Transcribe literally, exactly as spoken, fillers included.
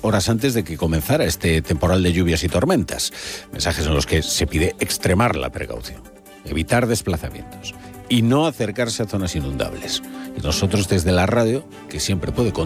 horas antes de que comenzara este temporal de lluvias y tormentas. Mensajes en los que se pide extremar la precaución, evitar desplazamientos y no acercarse a zonas inundables. Y nosotros desde la radio, que siempre puede contar